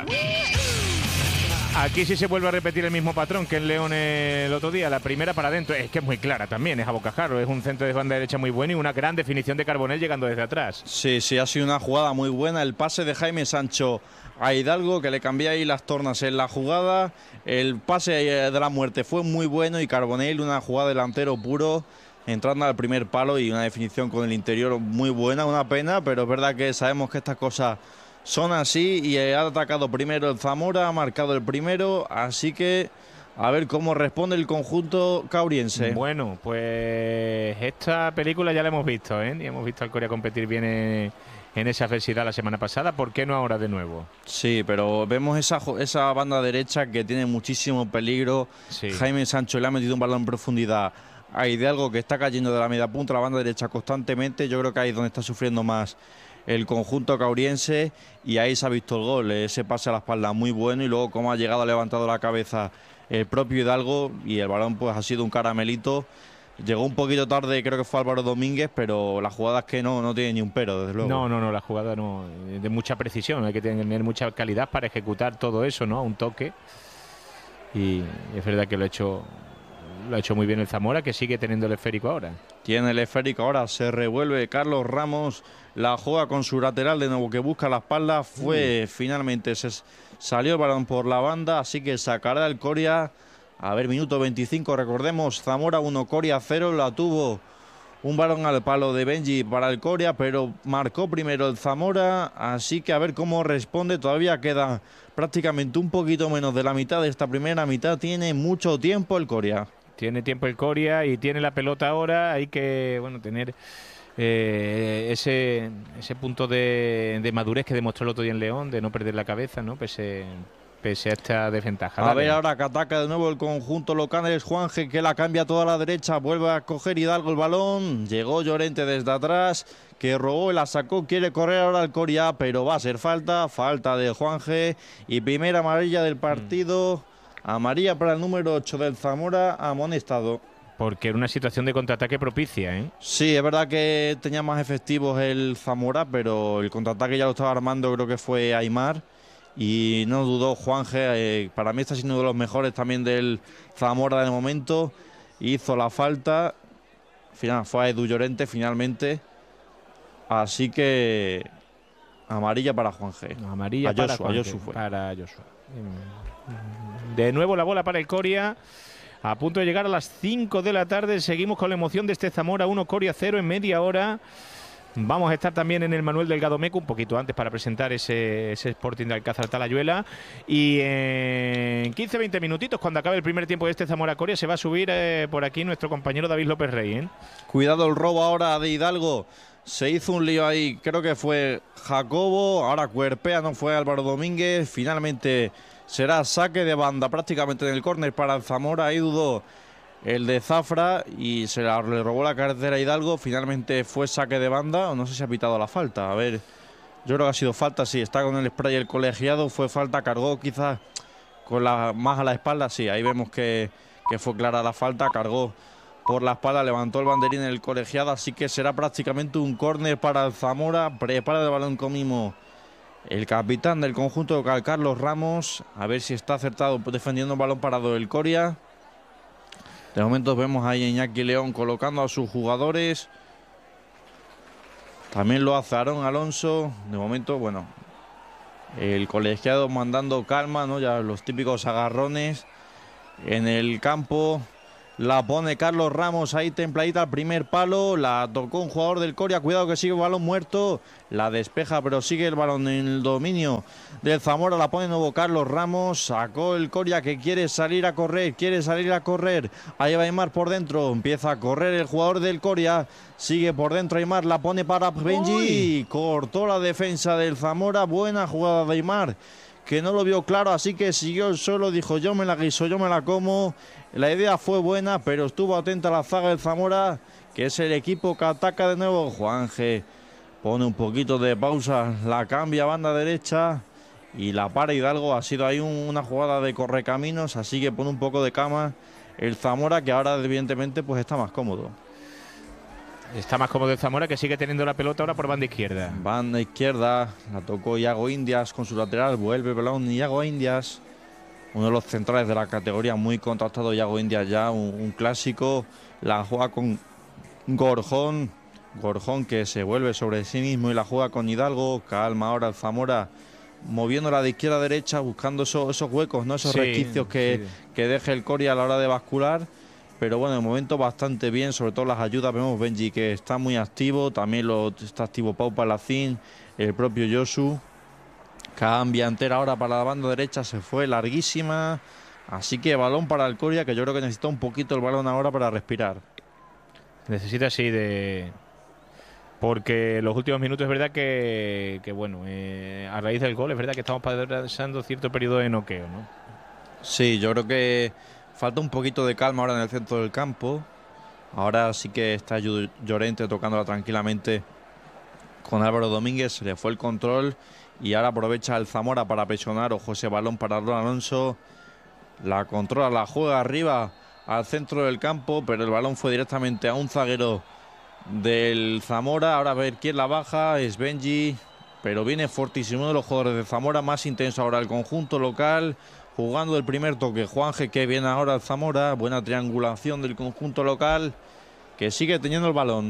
Aquí sí se vuelve a repetir el mismo patrón que en León el otro día. La primera para adentro, es que es muy clara también, es a bocajarro. Es un centro de banda derecha muy bueno y una gran definición de Carbonell llegando desde atrás. Sí, ha sido una jugada muy buena. El pase de Jaime Sancho a Hidalgo, que le cambia ahí las tornas en la jugada. El pase de la muerte fue muy bueno y Carbonell, una jugada delantero puro, entrando al primer palo y una definición con el interior muy buena. Una pena, pero es verdad que sabemos que estas cosas son así y ha atacado primero el Zamora, ha marcado el primero, así que a ver cómo responde el conjunto cauriense. Bueno, pues esta película ya la hemos visto, ¿eh? Y hemos visto al Coria competir bien en esa adversidad la semana pasada. ¿Por qué no ahora de nuevo? Sí, pero vemos esa banda derecha que tiene muchísimo peligro. Sí. Jaime Sancho le ha metido un balón en profundidad a Hidalgo, que está cayendo de la media punta a la banda derecha constantemente. Yo creo que ahí es donde está sufriendo más el conjunto cauriense y ahí se ha visto el gol, ese pase a la espalda muy bueno y luego cómo ha llegado, ha levantado la cabeza el propio Hidalgo y el balón pues ha sido un caramelito. Llegó un poquito tarde, creo que fue Álvaro Domínguez, pero la jugada es que no tiene ni un pero, desde luego. No, la jugada no, de mucha precisión, hay que tener mucha calidad para ejecutar todo eso, ¿no? A un toque. Y es verdad que lo ha hecho muy bien el Zamora, que sigue teniendo el esférico ahora. Tiene el esférico ahora, se revuelve Carlos Ramos, la juega con su lateral de nuevo que busca la espalda, finalmente se salió el balón por la banda, así que sacará el Coria. A ver, minuto 25, recordemos, Zamora 1, Coria 0, la tuvo un balón al palo de Benji para el Coria, pero marcó primero el Zamora, así que a ver cómo responde. Todavía queda prácticamente un poquito menos de la mitad de esta primera mitad, tiene mucho tiempo el Coria. Tiene tiempo el Coria y tiene la pelota ahora, hay que tener ese punto de madurez que demostró el otro día en León, de no perder la cabeza, ¿no? Pese a esta desventaja. A ver ahora que ataca de nuevo el conjunto local, es Juanje, que la cambia toda la derecha, vuelve a coger Hidalgo el balón, llegó Llorente desde atrás, que robó y la sacó, quiere correr ahora el Coria, pero va a ser falta de Juanje y primera amarilla del partido, amarilla para el número 8 del Zamora, amonestado. Porque era una situación de contraataque propicia, ¿eh? Sí, es verdad que tenía más efectivos el Zamora, pero el contraataque ya lo estaba armando, creo que fue Aimar. Y no dudó Juanje, para mí está siendo uno de los mejores también del Zamora de momento. Hizo la falta, fue a Edu Llorente finalmente. Así que amarilla para Juanje. Amarilla para Joshua. De nuevo la bola para el Coria. A punto de llegar a las 5 de la tarde. Seguimos con la emoción de este Zamora 1, Coria 0 en media hora. Vamos a estar también en el Manuel Delgado Meco un poquito antes para presentar ese Sporting de Alcázar Talayuela. Y en 15-20 minutitos, cuando acabe el primer tiempo de este Zamora Coria, se va a subir por aquí nuestro compañero David López Rey, ¿eh? Cuidado el robo ahora de Hidalgo. Se hizo un lío ahí, creo que fue Jacobo, ahora cuerpea, no fue Álvaro Domínguez. Finalmente será saque de banda prácticamente en el córner para el Zamora. Ahí dudó el de Zafra y le robó la cartera a Hidalgo. Finalmente fue saque de banda, o no sé si ha pitado la falta. A ver, yo creo que ha sido falta, sí, está con el spray el colegiado, fue falta, cargó quizás con más a la espalda, sí, ahí vemos que fue clara la falta, cargó por la espalda, levantó el banderín en el colegiado, así que será prácticamente un córner para el Zamora. Prepara el balón con mimo el capitán del conjunto local, Carlos Ramos, a ver si está acertado defendiendo el balón parado del Coria. De momento vemos ahí a Iñaki León colocando a sus jugadores. También lo hace Aarón Alonso. De momento, bueno, el colegiado mandando calma, ¿no? Ya los típicos agarrones en el campo. La pone Carlos Ramos ahí templadita al primer palo. La tocó un jugador del Coria. Cuidado que sigue el balón muerto. La despeja, pero sigue el balón en el dominio del Zamora. La pone de nuevo Carlos Ramos. Sacó el Coria que quiere salir a correr. Ahí va Aimar por dentro. Empieza a correr el jugador del Coria. Sigue por dentro Aimar. La pone para Benji. Cortó la defensa del Zamora. Buena jugada de Aimar, que no lo vio claro, así que siguió el solo. Dijo, yo me la guiso, yo me la como. La idea fue buena, pero estuvo atenta la zaga del Zamora, que es el equipo que ataca de nuevo. Juanje pone un poquito de pausa, la cambia a banda derecha y la para Hidalgo. Ha sido ahí una jugada de correcaminos, así que pone un poco de cama el Zamora, que ahora evidentemente pues está más cómodo. Está más cómodo el Zamora, que sigue teniendo la pelota ahora por banda izquierda. Banda izquierda, la tocó Iago Indias con su lateral, vuelve el balón Iago Indias. Uno de los centrales de la categoría, muy contrastado Iago Indias ya, un clásico. La juega con Gorjón. Gorjón que se vuelve sobre sí mismo y la juega con Hidalgo. Calma ahora el Zamora, moviéndola de izquierda a derecha, buscando esos huecos, ¿no? Esos resquicios que deje el Coria a la hora de bascular. Pero bueno, de momento bastante bien, sobre todo las ayudas. Vemos Benji que está muy activo, también está activo Pau Palacín, el propio Josu. Cambia entera ahora para la banda derecha, se fue larguísima. Así que balón para el Coria, que yo creo que necesita un poquito el balón ahora para respirar. Necesita sí porque los últimos minutos es verdad que bueno, a raíz del gol es verdad que estamos pasando cierto periodo de noqueo, ¿no? Sí, yo creo que falta un poquito de calma ahora en el centro del campo. Ahora sí que está Llorente tocándola tranquilamente con Álvaro Domínguez. Se le fue el control y ahora aprovecha el Zamora para presionar. Ojo ese balón para Aarón Alonso. La controla, la juega arriba al centro del campo, pero el balón fue directamente a un zaguero del Zamora. Ahora a ver quién la baja, es Benji, pero viene fortísimo uno de los jugadores de Zamora, más intenso ahora el conjunto local, jugando el primer toque Juanje, que viene ahora el Zamora. Buena triangulación del conjunto local, que sigue teniendo el balón.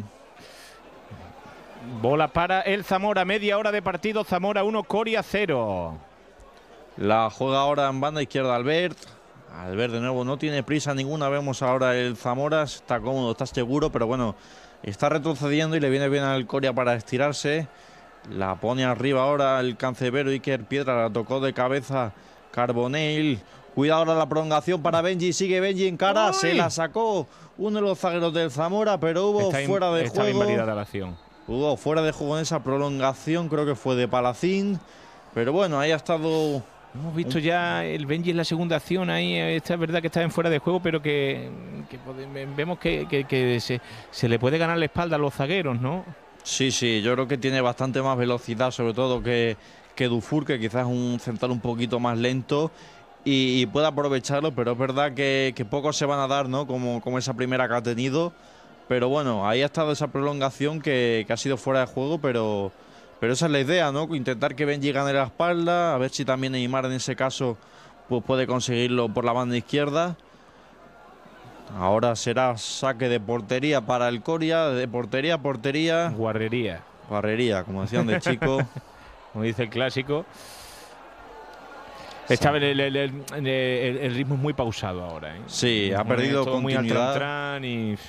Bola para el Zamora, media hora de partido, Zamora 1, Coria 0. La juega ahora en banda izquierda Albert. Albert de nuevo no tiene prisa ninguna. Vemos ahora el Zamora, está cómodo, está seguro, pero bueno, está retrocediendo y le viene bien al Coria para estirarse. La pone arriba ahora el cancerbero Iker Piedra, la tocó de cabeza Carbonell. Cuidado ahora la prolongación para Benji, sigue Benji en cara, se la sacó uno de los zagueros del Zamora, pero hubo fuera de juego. Invalidada la acción. Hubo fuera de juego en esa prolongación, creo que fue de Palacín, pero bueno, ahí ha estado. Hemos visto ya el Benji en la segunda acción ahí. Esta es verdad que está en fuera de juego, pero que vemos que se le puede ganar la espalda a los zagueros, ¿no? Sí, yo creo que tiene bastante más velocidad, sobre todo que Dufour, que quizás es un central un poquito más lento y puede aprovecharlo, pero es verdad que pocos se van a dar, ¿no? Como esa primera que ha tenido. Pero bueno, ahí ha estado esa prolongación que ha sido fuera de juego, pero esa es la idea, ¿no? Intentar que Benji gane la espalda, a ver si también Neymar en ese caso pues puede conseguirlo por la banda izquierda. Ahora será saque de portería para el Coria, de portería a portería. Guarrería, como decían de chico. Como dice el clásico. Está el ritmo es muy pausado ahora, ¿eh? Sí, ha perdido continuidad.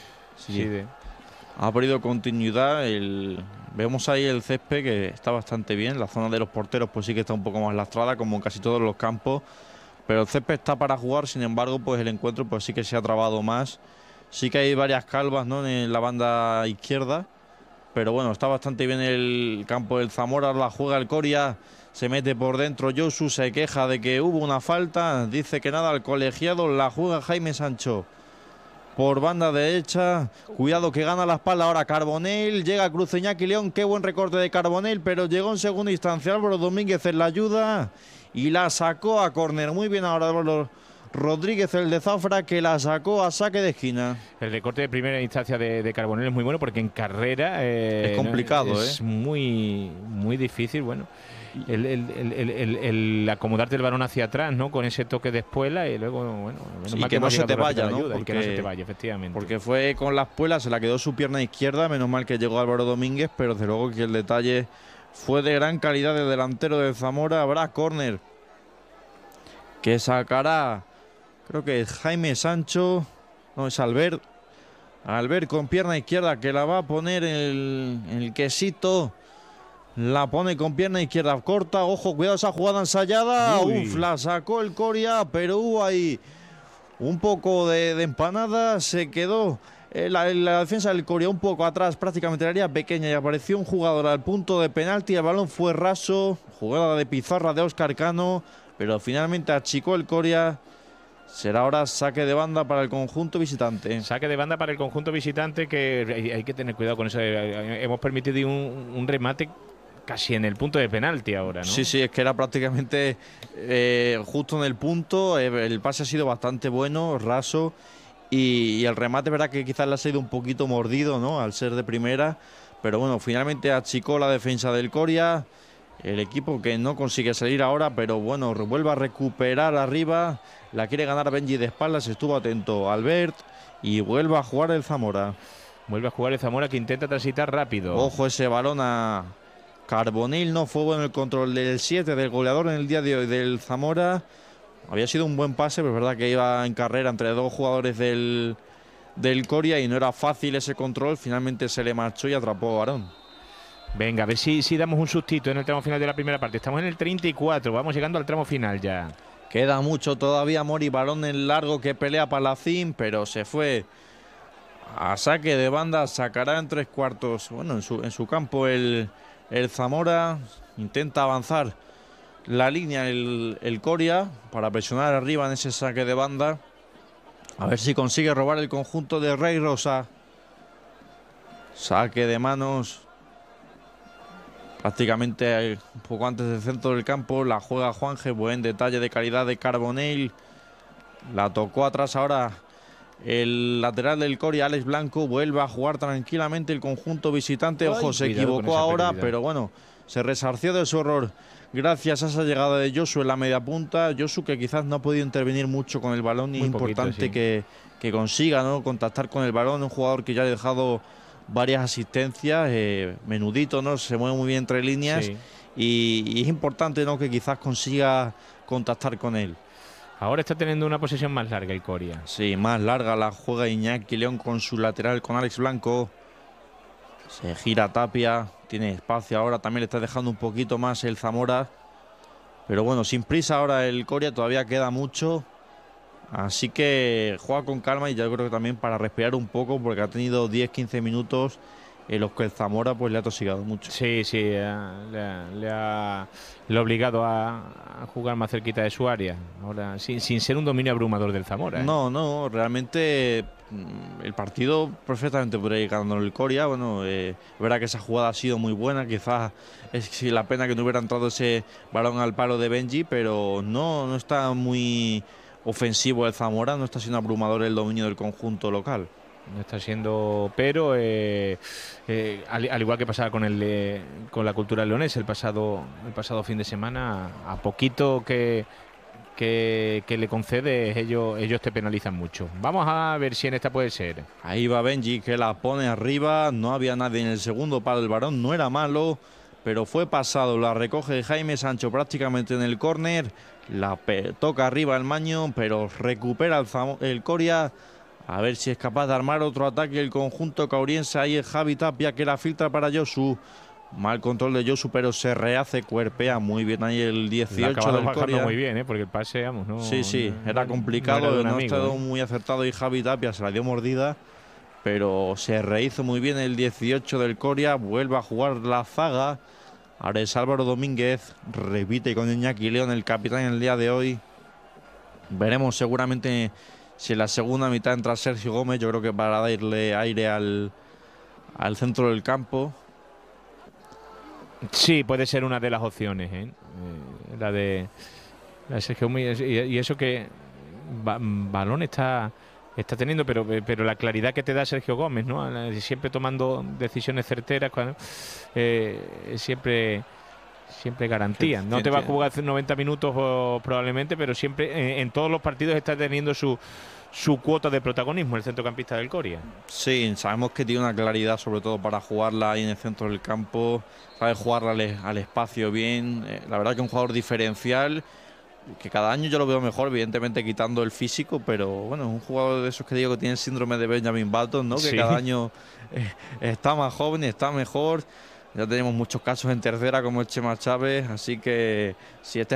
Ha perdido continuidad. Vemos ahí el césped que está bastante bien. La zona de los porteros pues sí que está un poco más lastrada, como en casi todos los campos. Pero el césped está para jugar, sin embargo, pues el encuentro pues sí que se ha trabado más. Sí que hay varias calvas, ¿no?, en la banda izquierda. Pero bueno, está bastante bien el campo del Zamora. La juega el Coria, se mete por dentro Josu, se queja de que hubo una falta. Dice que nada al colegiado, la juega Jaime Sancho. por banda derecha. Cuidado que gana la espalda ahora Carbonell. Llega Cruz Iñaki León. Qué buen recorte de Carbonell, pero llegó en segunda instancia Álvaro Domínguez en la ayuda y la sacó a córner. Muy bien ahora Álvaro Rodríguez, el de Zafra, que la sacó a saque de esquina. El recorte de primera instancia de Carbonell es muy bueno porque en carrera es complicado, es muy difícil. Bueno, el acomodarte el balón hacia atrás, ¿no? Con ese toque de espuela y luego, bueno, y que no se te vaya, ¿no? Porque, que no se te vaya, efectivamente. Porque fue con la espuela, se la quedó su pierna izquierda, menos mal que llegó Álvaro Domínguez, pero desde luego que el detalle fue de gran calidad de delantero de Zamora. Habrá córner que sacará, creo que es Jaime Sancho, no, es Albert. Albert con pierna izquierda que la va a poner en el quesito. La pone con pierna izquierda corta. Ojo, cuidado esa jugada ensayada. Uf, la sacó el Coria, pero hubo ahí un poco de empanada. Se quedó la defensa del Coria un poco atrás, prácticamente en el área pequeña, y apareció un jugador al punto de penalti. El balón fue raso. Jugada de pizarra de Óscar Cano, pero finalmente achicó el Coria. Será ahora saque de banda para el conjunto visitante. Saque de banda para el conjunto visitante, que hay que tener cuidado con eso. Hemos permitido un remate casi en el punto de penalti ahora, ¿no? Sí, es que era prácticamente justo en el punto. El pase ha sido bastante bueno, raso. Y el remate, verdad que quizás le ha sido un poquito mordido, ¿no? Al ser de primera. Pero bueno, finalmente achicó la defensa del Coria. El equipo que no consigue salir ahora, pero bueno, vuelve a recuperar arriba. La quiere ganar Benji de espaldas, estuvo atento Albert y vuelve a jugar el Zamora. Vuelve a jugar el Zamora, que intenta transitar rápido. Ojo ese balón a Carbonell, no fue bueno el control del 7 del goleador en el día de hoy del Zamora. Había sido un buen pase, pero es verdad que iba en carrera entre dos jugadores del Coria y no era fácil ese control. Finalmente se le marchó y atrapó a Barón. Venga, a ver si damos un sustito en el tramo final de la primera parte. Estamos en el 34, vamos llegando al tramo final ya. Queda mucho todavía. Mori, balón en largo que pelea Palacín, pero se fue a saque de banda. Sacará en 3/4, bueno, en su campo el Zamora. Intenta avanzar la línea el Coria para presionar arriba en ese saque de banda. A ver si consigue robar el conjunto de Rey Rosa. Saque de manos. Prácticamente un poco antes del centro del campo, la juega Juanje, buen detalle de calidad de Carbonell. La tocó atrás ahora el lateral del Coria, Alex Blanco. Vuelve a jugar tranquilamente el conjunto visitante. Ojo, se equivocó ahora, pero bueno, se resarció de su error gracias a esa llegada de Josu en la media punta. Josu, que quizás no ha podido intervenir mucho con el balón, y es importante sí, que consiga, ¿no?, contactar con el balón. Un jugador que ya ha dejado varias asistencias, menudito, ¿no? Se mueve muy bien entre líneas, sí. y es importante, ¿no?, que quizás consiga contactar con él. Ahora está teniendo una posesión más larga el Coria. Sí, más larga la juega Iñaki León con su lateral, con Alex Blanco. Se gira Tapia, tiene espacio ahora, también le está dejando un poquito más el Zamora. Pero bueno, sin prisa ahora el Coria, todavía queda mucho. Así que juega con calma, y yo creo que también para respirar un poco, porque ha tenido 10-15 minutos en los que el Zamora pues le ha tosigado mucho. Sí, le ha obligado a jugar más cerquita de su área. Ahora, sin ser un dominio abrumador del Zamora. No, realmente el partido perfectamente podría ir ganando el Coria. Bueno, es verdad que esa jugada ha sido muy buena. Quizás es la pena que no hubiera entrado ese balón al palo de Benji, pero no está muy ofensivo el Zamora, no está siendo abrumador el dominio del conjunto local. No está siendo, pero al igual que pasaba con la Cultural Leonesa el pasado fin de semana, a poquito que le concedes, ellos te penalizan mucho. Vamos a ver si en esta puede ser. Ahí va Benji, que la pone arriba. No había nadie en el segundo palo del varón, no era malo, pero fue pasado. La recoge Jaime Sancho prácticamente en el córner. La toca arriba el Maño, pero recupera el Coria. A ver si es capaz de armar otro ataque el conjunto cauriense. Ahí es Javi Tapia, que la filtra para Josu. Mal control de Josu, pero se rehace, cuerpea muy bien ahí el 18 del Coria. Muy bien, porque el pase, vamos, no. Sí, era complicado, no ha estado muy acertado, y Javi Tapia se la dio mordida, pero se rehizo muy bien el 18 del Coria. Vuelve a jugar la zaga. Ahora es Álvaro Domínguez, repite con Iñaki León, el capitán, en el día de hoy. Veremos seguramente Si en la segunda mitad entra Sergio Gómez, yo creo que para darle aire al centro del campo. Sí, puede ser una de las opciones, ¿eh? La de Sergio Gómez. Y eso que balón está teniendo, pero la claridad que te da Sergio Gómez, ¿no? Siempre tomando decisiones certeras, siempre garantía. No te va a jugar 90 minutos probablemente, pero siempre en todos los partidos está teniendo su cuota de protagonismo el centrocampista del Coria. Sí, sabemos que tiene una claridad sobre todo para jugarla ahí en el centro del campo, sabe jugarla al espacio bien. La verdad que es un jugador diferencial, que cada año yo lo veo mejor, evidentemente quitando el físico, pero bueno, es un jugador de esos que digo que tiene el síndrome de Benjamin Button, ¿no? Que cada año está más joven y está mejor. Ya tenemos muchos casos en tercera como el Chema Chávez, así que si este